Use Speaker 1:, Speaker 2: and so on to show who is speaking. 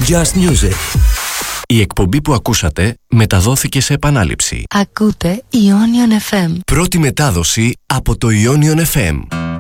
Speaker 1: Just Music. Η εκπομπή που ακούσατε μεταδόθηκε σε επανάληψη.
Speaker 2: Ακούτε Ionion FM.
Speaker 1: Πρώτη μετάδοση από το Ionion FM.